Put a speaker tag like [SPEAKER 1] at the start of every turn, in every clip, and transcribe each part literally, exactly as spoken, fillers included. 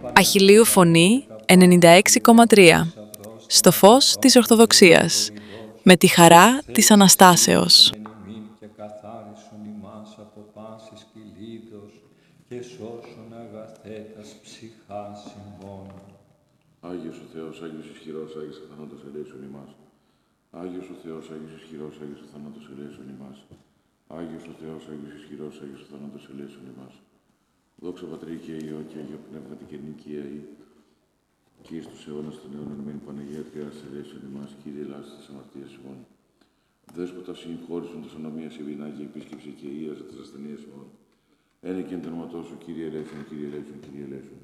[SPEAKER 1] Αχιλλείου Φωνή ενενήντα έξι κόμμα τρία. Στο φως της Ορθοδοξίας, με τη χαρά της Αναστάσεως.
[SPEAKER 2] Και καθάρισον ημάς από πάσης κυλίδος και σώσον αγαθέτας ψυχάς ημών.
[SPEAKER 3] Άγιος ο Θεός, Άγιος ισχυρός, Άγιος αθανότος ελέησον ημάς. Άγιος ο Θεός, Άγιος ισχυρός, Άγιος αθανότος ελέησον ημάς. Άγιος ο Θεός, Άγιος ισχυρός, Άγιος αθανότος ελέησον ημάς. Δόξα Πατρί και Υιό και Αγίο Πνεύματι και νικία ή και εις τους αιώνας των αιώνων μεν Παναγία Τριάς ελέησον ημάς, Κύριε ελάστε της αμαρτίας ημών. Δέσποτα συγχώρησον τας ανομίας ευγενά και επίσκεψε και ίαζε τας ασθενείας ημών. Ένε και εν τερματός σου, Κύριε ελέησον, Κύριε ελέησον, Κύριε ελέησον.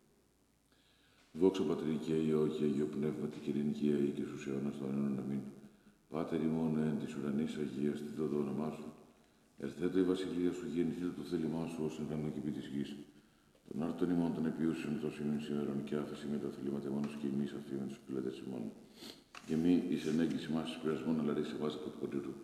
[SPEAKER 3] Δόξα Πατρί και Υιό και Αγίο Πνεύματι και νικία ή και στους αιώνας των αιώνων αμήν. Πάτερ ημών εν της ουρανής Αγίας, τι το όνομά σου. Ερθέτω η βασιλεία σου, γεννηθήτω το θέλημά σου, ως εν ουρανό και επί της γης. Των άρτων ημών των επιούσιων δώσιμην σήμερον και άφεση με τα θελήματα μόνος και εμείς αυτοί με τους πιλέτες ημών. Και μη εις ενέγγιση μας εις πειρασμόν, αλλά ρίσε μας από το ποτήρου.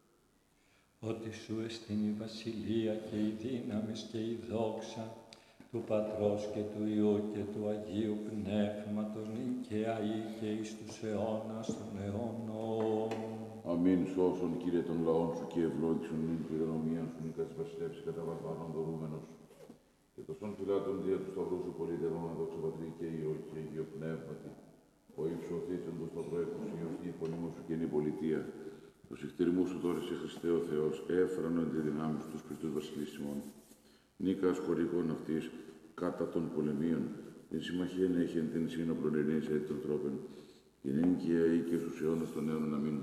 [SPEAKER 2] Ότι σου εστίν η βασιλεία και η δύναμις και η δόξα του Πατρός και του Υιού και του Αγίου Πνεύματος νικαία ή και εις τους αιώνας των αιώνων.
[SPEAKER 3] Αμήν σώσον, Κύριε, των λαών σου και ευλόγησον νυν κληρονομία σου, νίκα της βασιλεύσης κατά βαρβάρων δωρούμενος. Και το σών φυλάτων δια του σταυρού σου πολυτευόμενα δόξα Πατρί και Υιό και Αγίο Πνεύματι. Ο υψωθήτων του σταυρό εκουσιωθεί η φωνή μου σου και η πολιτεία. Το συχτηριμού σου τώρα σε Χριστέ ο Θεός, έφρανο εν τη δυνάμει σου τους Χριστούς βασιλείς ημών. Νίκας χωρικών αυτής κατά των πολεμίων, την συμμαχία έχει εν την σύνοπλον ειρήνης έτη των τρόπων. Και νυν και αεί και στους αιώνας των αιώνων αμήν.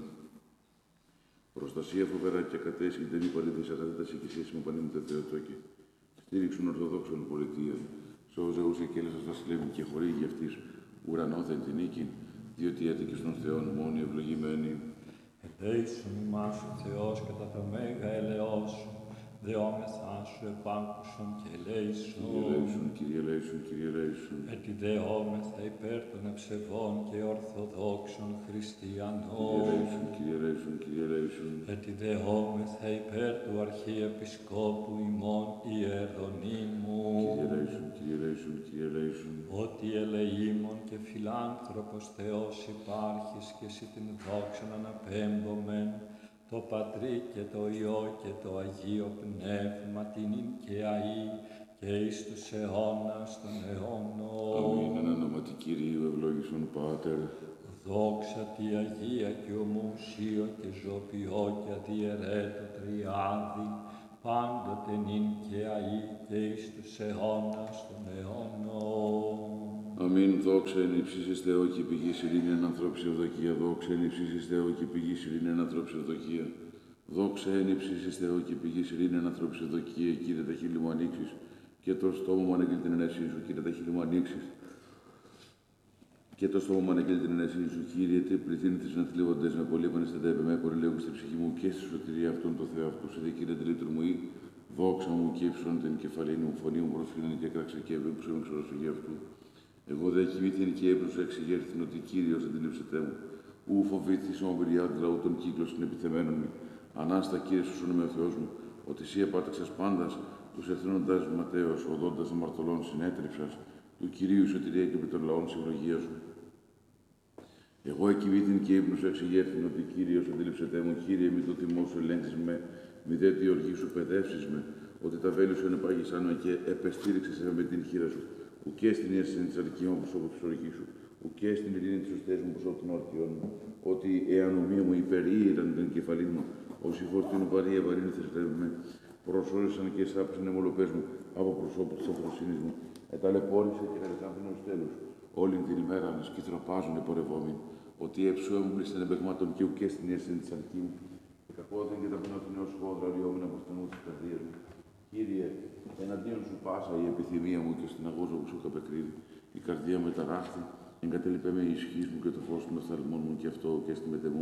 [SPEAKER 3] Προστασία φοβερά και κατέσχη δεν υπαλληλής αγαθέτας και σύσσιμο πανίμητα Θεοτόκη. Στήριξον Ορθοδόξων πολιτείων, σώζε ούς εκέλεσας βασιλεύει και χορήγει αυτής ουρανόθεν την νίκη, διότι έτυχε στον Θεόν μόνοι ευλογημένοι.
[SPEAKER 2] Ελέησον ημάς ο Θεός κατά το μέγα ελεός σου, δεόμεθά σου επάκουσον και ελέησον.
[SPEAKER 3] Κύριε ελέησον, Κύριε ελέησον, Κύριε ελέησον.
[SPEAKER 2] Ετιδεόμεθα υπέρ των ευσεβών και ορθοδόξων χριστιανών.
[SPEAKER 3] Κύριε ελέησον, Κύριε ελέησον, Κύριε ελέησον.
[SPEAKER 2] Ετιδεόμεθα υπέρ του Αρχιεπισκόπου ημών Ιερονύμου.
[SPEAKER 3] Κύριε ελέησον, Κύριε ελέησον, Κύριε ελέησον.
[SPEAKER 2] Ότι ελεήμων και φιλάνθρωπος Θεός υπάρχεις και εσύ την δόξαν αναπέμπομεν, το Πατρί και το Υιό και το Αγίο Πνεύμα την και αεί και εις τους αιώνας των αιώνων.
[SPEAKER 3] Αμήν εν ονόματι Κυρίου ευλόγησον Πάτερ.
[SPEAKER 2] Δόξα τη Αγία και ομουσίο και ζωοποιό και αδιαιρέτω Τριάδη, πάντοτε νυν και αεί και εις τους αιώνας των αιώνων.
[SPEAKER 3] Αμήν, δόξα εν υψίστης Θεό και πηγής ειρήνη εν ανθρώπης ευδοκία. Δόξα εν υψίστης Θεό και πηγής ειρήνη εν ανθρώπης ευδοκία. Δόξα εν υψίστης Θεό και πηγής ειρήνη εν ανθρώπης ευδοκία. Κύριε, τα χείλη μου ανοίξεις και το στόμα μου αναγγείλει την ενέσυνη σου. Κύριε, τα χείλη μου ανοίξεις και το στόμα μου αναγγείλει την ενέσυνη σου. Κύριε, τι πληθύνει να θλίβοντες με πολύ επανεστατεύε με κορυλεύουν στη ψυχή μου και στη σωτηρία αυτών το Θεό αυτού. Σε δε, Κύριε, τρίτον μου ή δόξα μου και ύψον την κεφαλή μου. Φωνή μου προσφύλανε και έκραξε και έβρεψε με ξεροσυγή αυτού. Εγώ δε κοιμήθην και έπρουσα εξηγέρθην ότι Κύριος αντιλήψετε μου. Ου φοβήθης ομοβριά του λαού των κύκλων στην επιθεμένων μου. Ανάστα, Κύριε, σου με ο Θεός μου, ότι εσύ επάταξες πάντας τους ευθύνοντας Ματέος, οδόντας αμαρτωλών συνέτριψας, του Κυρίου σωτηρία και επί των λαών συλλογία σου. Εγώ εκοιμήθην και ύπνος εξηγέρθην ότι Κύριος αντιλήψετε μου, Κύριε, μη το θυμό σου ελέγξεις με, μη δε τη οργή σου παιδεύσεις με, ότι τα βέλη σου ενεπάγησαν με και επεστήριξες με την χείρα σου. Ουκέ στην ίαση της αρκή μου προσώπου της οργής σου, ουκέ στην ειρήνη της ουστές μου προσώπου των ορκιών μου, ότι η ανομία μου υπερήειραν την κεφαλή μου, όσοι φορτίνου παρή ευαρύνηθες με, προσόρισαν και σάπησαν εμολοπές μου από προσώπου της αφροσύνης μου, εταλαιπώρησε και καλεκάνθηνος τέλους. Όλη την ημέρα να σκυθροπάζουν οι πορευόμενοι, ότι εψώμουν πλήστην εμπεγμάτων και ουκέ στην ίαση της αρκή μου, και κακόθεν και τα πνεύθυνος χόδρα λιώμουν από στενού της καρδίας μου. Κύριε, εναντίον σου πάσα η επιθυμία μου και στην αγώζω που σου καπεκρίνει. Η καρδία μου εταράχθη, εγκατελειπέ με η ισχύς μου και το φως των οφθαλμών μου και αυτό και στη μετεμού.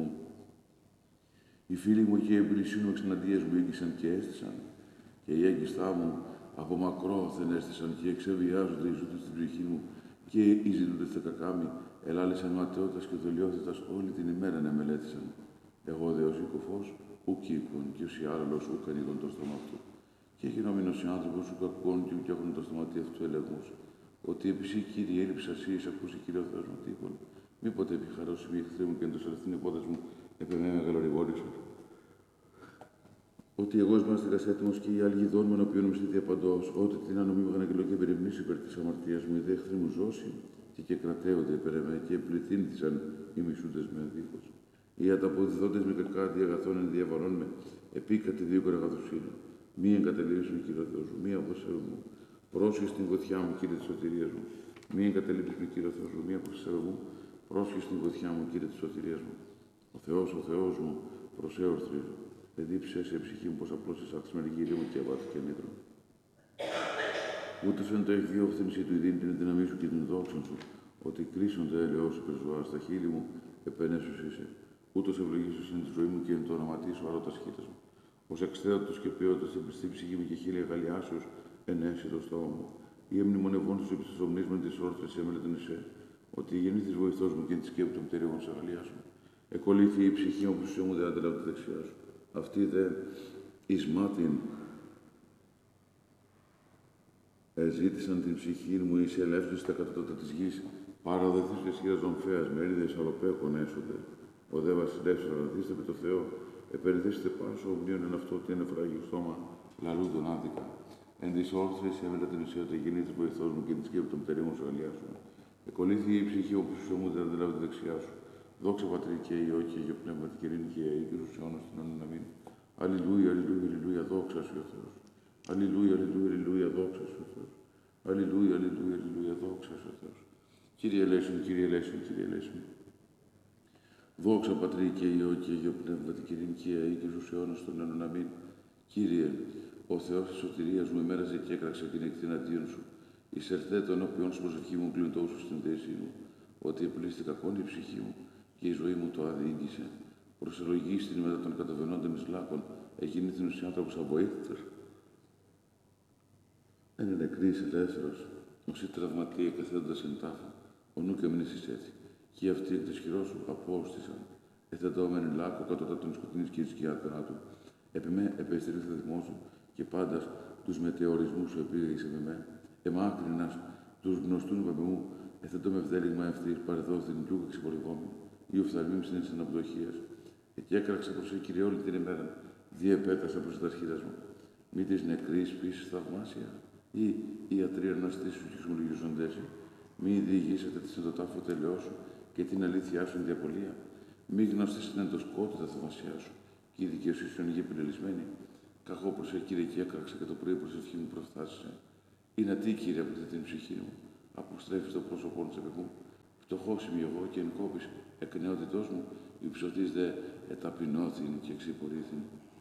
[SPEAKER 3] Οι φίλοι μου και οι εμπλησίοι μου εξεναντίες μου ήγησαν και έστησαν, και οι έγκυστά μου από μακρόθεν έστησαν και εξεβιάζονται οι ζούτες στην ψυχή μου και οι ζητούντες τα κακάμι, ελάλησαν ματαιότητας και δολιότητας όλη την ημέρα να μελέτησαν. Εγώ δε ως οικοφός, ουκ οίκον, και ως η άλλος ουκ ανοίγον το στόμα αυτού. Και γινόμενος άνθρωπος σου κακόν και ουκ έχουν το στοματί αυτού ελεγμούς. Ότι επίση, Κύριε, έλλειψη ασύης ακούσει, Κύριε ο Θεός μου τύπων. Μη ποτέ επιχαρώσει μη εχθρέ μου και εντός αληθήν υπόδας μου επεμέ μεγαλοριγόρισον. Ότι εγώ μάστιγας έτοιμος και οι άλλοι γηδών με ενωπιών μου στη διαπαντός, ότι την ανομή μου αναγγελώ και περιμνήσει υπέρ της αμαρτίας μου, οι δε εχθροί μου ζώσει, και, και κρατέονται υπέρ εμέ, και πληθύνθησαν οι μισούντες με αδίκως. Οι ανταποδιδόντες με κακάρδι αγαθών εν διαβαρών με, επίκατη δίκορ αγαθοσύνη. Μη εγκαταλείψει με, Κύριε Θεός μου, μη αποσέβω μου. Πρόσχε στην βοηθιά μου, Κύριε της σωτηρίας μου. Μη εγκαταλείψει με, Κύριε Θεός μου, μη αποσέβω μου. Πρόσχε στην βοηθιά μου, Κύριε της σωτηρίας μου. Ο Θεός, ο Θεός μου, προσέορθρίζω. Δεν δίψε σε ψυχή μου πως απλώς εσάξεις με λυγύρι μου και αβάθη και νήτρο. Ούτως εν το Αγίο φθηνσί του ειδήν την δύναμή σου και την δόξα σου, ότι κρίσονται έλεος σου περζωά στα χείλη μου, επένεσους είσαι. Ούτως ευλογήσους εν τη ζωή μου και εν το όνοματί σου αρώτα σχήτας μου. Ως εξθέατος και ποιότητας την πιστή ψυχή μου και χείλη αγαλιάσεως ενέσει το στόμα μου. Ή εμνημονευών σου επί της ομνής της όρθρες έμελε τον Ισέ, ότι η γεννήθης βοηθός μου και εν τη σκέπη των πτερίγων σε αγαλιάσουν. Εκολύθη η ψυχή μου που σου μου δεν αντελάβει τη δεξιά σου. Αυτή δε εις μάτιν εζήτησαν την ψυχή μου, είσαι ελεύθερος στα κατώτατα της γης, παραδοθείς και σχήρας ομφέας, μερίδες αλοπέχων έσονται. Ο δε βασιλεύς αγαθήστε με το Θεό, επενδύστε πάσο ομνίων εν αυτό ότι είναι φράγιο στόμα, λαλού τον άδικα. Εν της όρθρης έμελα την ουσία ότι γεννήθης βοηθός μου και την σκέπη των πτερίγων σου αγαλιάσουν. Εκολύθη η ψυχή μου που σου μου δεν αντελάβει τη δεξιά σου. Δόξα Πατρί και Υιό και Αγίο Πνεύμα την Κυρίν και Ιη και στους αιώνας των αιώνων αμήν. Αλληλούια, αλληλούια, αλληλούια, δόξα σου ο Θεός. Αλληλούια, αλληλούια, αλληλούια, δόξα σου ο Θεός. Αλληλούια, αλληλούια, αλληλούια, δόξα σου ο Θεός. Κύριε ελέησον, Κύριε ελέησον, Κύριε ελέησον. Δόξα Πατρί και Υιό και Αγίο Πνεύμα την Κυρίν και Ιη και στους αιώνας των αιώνων αμήν. Κύριε, ο Θεός της σωτηρίας μου εμέραζε και έκραξε την εκτήν αντίον σου. Εισερθέ τον όποιον σου προσευχή μου κλείνει τόσο στην θέση μου, ότι επλήστη κακόν η ψυχή μου και η ζωή μου το αδιήγησε. Προσελογίστην μετά των καταβαινόντων εις λάκων, εκείνη την ουσία άνθρωπος αβοήθητος. Εν νεκρής ελεύθερος, όσοι τραυματίε καθέντας εν τάφα, ο νου και μνήσεις έτσι, και αυτοί εκ της χειρός σου απόστησαν, εθετώμενοι λάκκο κατωτά των σκοτεινής και η σκιά θανάτου. Επί με επεστηρίχθη θυμό σου, και πάντας τους μετεωρισμούς σου επήγησε με με, εμάκρινας τους γνωστούς με μου, εθετώ με ευδέλιγμα ευθύς παρεδόθην του εξυπορευόμενου, ή οφθαλμίμ στην συναποδοχίας. Εκεί έκραξα προς σε Κύριε όλη την ημέρα, διεπέτασα προς τα αρχίδας μου. Μη της νεκρής πίσης θαυμάσια, ή οι ιατροί αναστήσου και ξυμολογιζοντές, μη διηγήσετε τη συντοτάφο τελεό σου και την αλήθειά σου εν διαπολία. Μη γνωστήσετε εν το σκότω τα θαυμασιά σου, και η δικαιοσύνη σου είναι πενελισμένη. Καχώ προς σε Κύριε και έκραξα και το πρωί προσευχή μου προφθάσισε. Είναι τι, Κύριε, από την ψυχή μου, αποστρέφει το πρόσωπό μου σε πεπού. Φτωχός είμαι εγώ και εν κόπης εκ νεότητός μου, υψωτής δε εταπεινώθην και εξυπορήθην.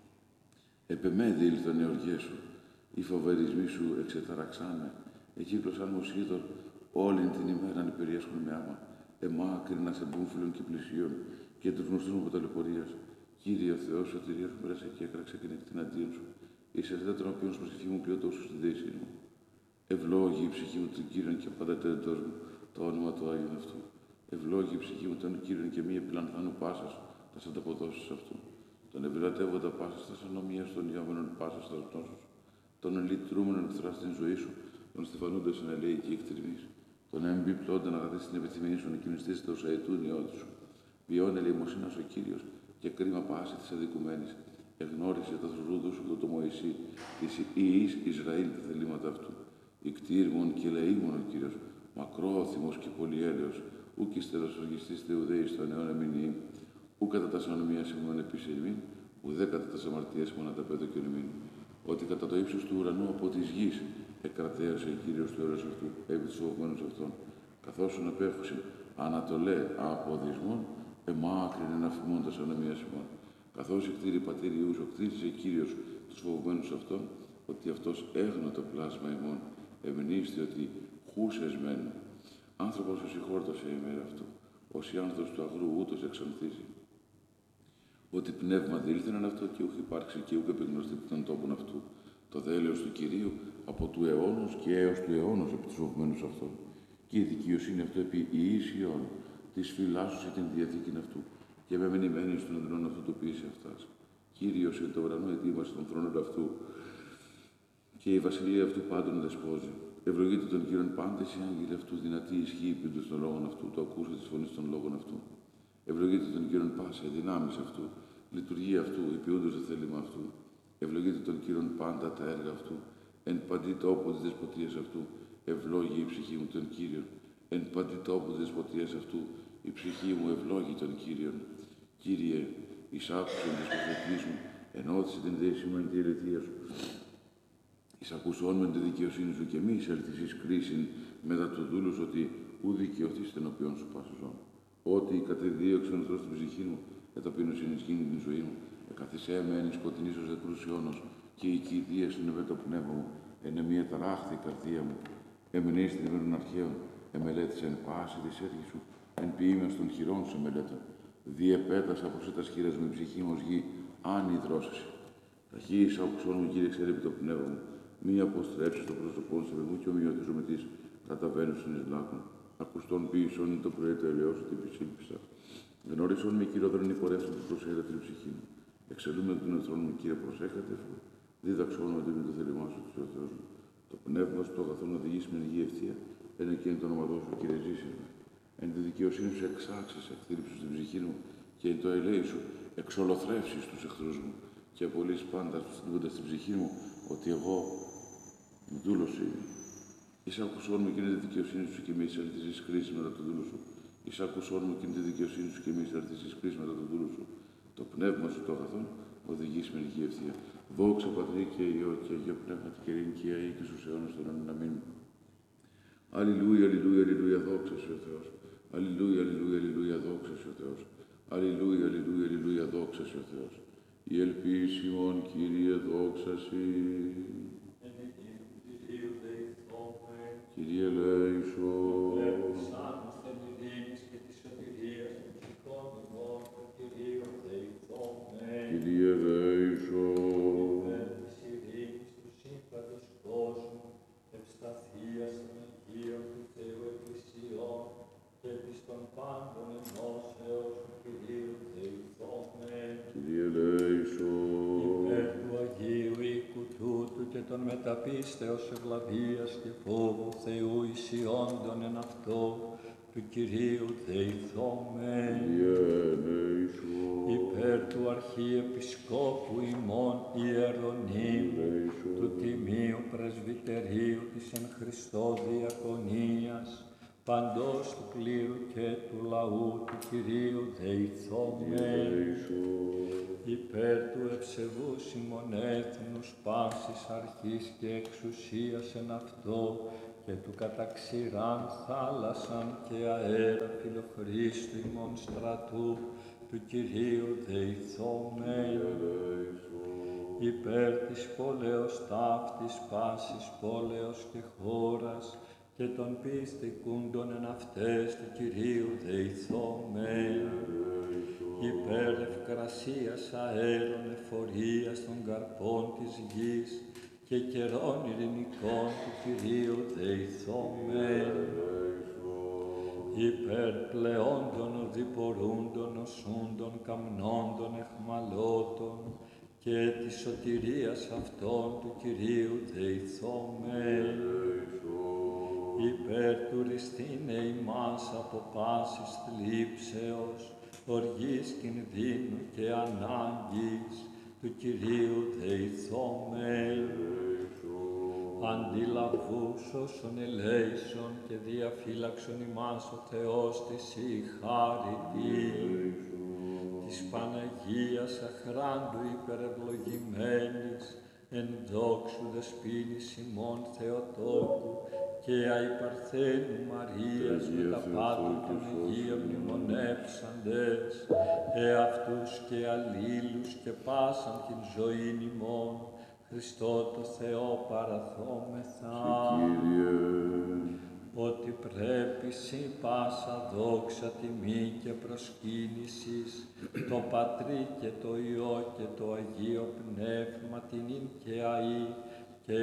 [SPEAKER 3] Επεμέδι ήλθον οι οργές σου, οι φοβερισμοί σου εξεταραξάνε, εκύκλωσαν μου σχήδων όλην την ημέρα υπεριέσχουν με άμα, εμάκρινα σε μπούμφυλων και πλησίων και τους γνωστούς μου αποταλαιπωρίας. Κύριε ο Θεός, σωτηρίας μου πέρασε και έκραξε και την αντίον σου, εις ερθέ των οποίων προς ψυχή μου πλειώ τόσο στη δέση μου. Ευλόγη η ψυχή μου τον Κύριον και πάντα τέντος μου το όνομα του Άγιον αυτού. Ευλόγη η ψυχή μου τον Κύριον και μη επιλανθάνου πάσας τα ανταποδόσεις αυτού. Τον ευλατεύοντα πάσας τα ανομίας των ιόμενων πάσας τα γνώσεως. Τον ελυτρούμενον εχθρά στην ζωή σου, τον στεφανούντας εν ελέη και εκτριμής. Τον εμπιπλώντα να γαδίσει την επιθυμία σου να κινηστείς τα όσα αιτούν οι όδοι σου. Βιών ελεημοσύνας ο Κύριος και κρίμα πάση της αδικουμένης. Εγνώρισε τα θρούδου σου το, το Μωυσή, της Ιης Ισραήλ τα θελήματα αυτού. Ικτήρμον και λαίμον ο Κύριος, μακρόθυμος και πολυέλεος, ούκ ύστερος οργιστής Θεουδαίης των αιώνα μηνύει, ούκ κατά τα ανομίας ημών επίσης ημίν, ουδέ κατά τα αμαρτίες ημών ανταπέδω και ημίν. Ότι κατά το ύψος του ουρανού από της γης εκρατέωσε ο Κύριος του αίρος αυτού, επί τους φοβμένους αυτών, καθώς τον απέχουσιν ανατολέ από οδυσμών, εμάκριν εν αφημώντας ανομίας ημών. Καθώς εκτήρη πατήριους, ο κτήρισε Κύριος τους φοβμένους αυτών, ότι αυτός έγνω το πλάσμα ημών, ευνίστη ότι χούσες μεν. Άνθρωπος ο συγχώρτωσε η μέρα αυτού, ως η άνθος του αγρού ούτως εξανθίζει. Ότι πνεύμα δήλθεναν αυτό και ούχ υπάρξει και ούχ επιγνωστεί των τόπων αυτού. Το δέλεος του Κυρίου από του αιώνος και έως του αιώνος επί τους φοβμένους αυτών. Και η δικαιοσύνη αυτό επί ιήσιον της φυλάσσουσε την διαθήκη αυτού και με μενημένη στον αντρών αυτού το ποιήσε αυτάς. Κύριος εν το ουρανό ετοίμασε τον θρόνο αυτού και η βασιλεία αυτού πάντων δεσπόζει. Ευλογείτε τον Κύριον πάντες οι άγγελοι αυτού, δυνατοί ισχύει ποιούντος των λόγων αυτού, το ακούσε της φωνής των λόγων αυτού. Ευλογείτε τον Κύριον πάσα, οι δυνάμεις αυτού, λειτουργία αυτού, οι ποιούντος το θέλημα αυτού. Ευλογείτε τον Κύριον πάντα τα έργα αυτού, εν παντή τόπο της δεσποτείας αυτού, ευλόγη η ψυχή μου τον Κύριον. Εν παντή τόπο της δεσποτείας αυτού, η ψυχή μου ευλόγη τον Κύριον. Κύριε, εισάκουσον της προσευχής μου, ενώθησε την δέση μου εν τη ερετία σου. Εισακούσον με τη δικαιοσύνη σου και μη εισέλθεις εις κρίσιν μετά του δούλους ότι ου δικαιωθείς την οποίον σου πάσου ζώο. Ότι κατεδίωξαν εχθρός στην ψυχή μου, εταπείνωσιν εις γίνει την ζωή μου, εκαθισέ με εν εις σκοτεινής ως δεκρούς αιώνος και η κηδεία στην ευέ το πνεύμα μου, εν εμία ταράχθη η καρδία μου, εμενείς την ημέρων αρχαίων, εμελέτησε εν πάση της έργης σου, εν ποιήμας των χειρών σου μελέτων. Διεπέτασα από σε τα σχήρας με ψυχή μου ως γη, αν η δρόσεση. Ταχύης άκουσον μου, Κύριε, εξέλιπε το πνεύμα μου, μη αποστρέψεις το πρόσωπό σου μου και ομοιώτης με της καταβαίνουσιν εις λάκων. Ακουστών ποιησόν το πρωί το ελαιός ότι επισήλπισα. Γνώρισον με, Κύριε, όδρον υπορεύσαν του προσέχετε την ψυχή μου. Εξελούμε τον εχθρόν μου, Κύριε, προσέχετε, δίδαξόν ότι με το θέλημά σου του Θεός μου. Το πνεύμα σου το αγαθόν οδηγήσει με υγεία ευθεία, εν εκείνη το όνομα σου, Κύριε, ζήσεις με. Εν τη δικαιοσύνη σου εξάξεις, εκτήρυψες την ψυχή μου και εν το ελέη σου εξολοθρεύσεις τους εχθρούς μου. Και απολύς πάντα στούνται στην ψυχή μου ότι εγώ δούλος είμαι. Εισάκουσόν μου εκείνη τη δικαιοσύνη σου και μη εισέλθεις εις κρίση μετά το δούλο σου. Εισάκουσόν μου εκείνη τη δικαιοσύνη σου και μη εισέλθεις εις κρίση μετά το δούλο σου. Το πνεύμα σου το αγαθόν οδηγείς με υγεία ευθεία. Δόξα Πατρί και Υιό και Αγίο Πνεύματι και ειρήνη και αεί και στους αιώνες των αιώνων. Αμήν. Αλληλούια, αλληλούια, αλληλούια, δόξα σε ο Θεός. Αλληλούια, αλληλούια, αλληλούια, δόξα σε ο Θεός. Αλληλούια, αλληλούια, αλληλούια, δόξα σε ο Θεός. Η ελπίση ημών, Κύριε, δόξα σοι. Κύριε, ελέησον.
[SPEAKER 2] Ελπισάμαστε εν ειρήνης και της σωτηρίας των ψυχών ημών, το Κυρίο δεηθόμεν.
[SPEAKER 3] Κύριε, ελέησον.
[SPEAKER 2] Υπέρ της ειρήνης του σύμπαντος κόσμου, ευσταθίας των Αγίων του Θεού Εκκλησιών και της των πάντων ενώσεως του Κυρίου δεηθόμεν.
[SPEAKER 3] Κύριε, ελέησον.
[SPEAKER 2] Υπέρ του Αγίου οίκου τούτου και των μεταπίστεως ευλαβίας και φόβου Θεού ισιόντων εν αυτό του Κυρίου δεηθόμεν.
[SPEAKER 3] Κύριε, ελέησον.
[SPEAKER 2] Υπέρ του Αρχιεπισκόπου ημών Ιερονύμου, του Τιμίου Πρεσβυτερίου της εν Χριστώ Διακονίας, παντός του κλήρου και του λαού του Κυρίου δεηθόμεν. Υπέρ του ευσεβούς ημών έθνους πάσης αρχής και εξουσίας εν αυτό και του καταξηράν θάλασσαν και αέρα φιλοχρήστου ημών στρατού του Κυρίου δεηθόμεν. Υπέρ της πόλεως ταύτης πάσης πόλεως και χώρας και των πιστικούντων εν αυτές του Κυρίου δεηθόμεν. Υπέρ ευκρασίας αέρων εφορίας των καρπών της γης και καιρών ειρηνικών του Κυρίου δεηθόμεν. Υπέρ πλεόντων οδηπορούντων οσούντων καμνόντων εχμαλώτων και της σωτηρίας αυτών του Κυρίου δεηθόμεν. Υπέρ του ριστήνε ημάς από πάσης θλίψεως, οργής κινδύνου και ανάγκης του Κυρίου δεηθόμεν. Αντιλαβούς όσων ελέησον και διαφύλαξον ημάς ο Θεός της η χάρητη, της Παναγίας αχράντου υπερευλογημένης, εν δόξου δεσποίνης ημών Θεοτόκου και αϊπαρθένου Μαρίας με τα πάτη των Αγίων μνημονεύσαντες, εαυτούς και αλλήλους και πάσαν την ζωήν ημών, Χριστό το Θεό παραθόμεθα, ότι πρέπει σύ πάσα δόξα τιμή και προσκύνησης, το Πατρί και το Υιό και το Αγίο Πνεύμα την ίν και αΐ,